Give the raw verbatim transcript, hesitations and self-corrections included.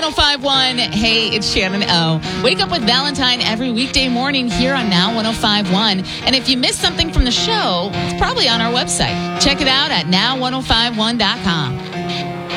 oh five one. Hey, it's Shannon O. Wake up with Valentine every weekday morning here on Now one oh five one. And if you missed something from the show, it's probably on our website. Check it out at now ten fifty-one dot com.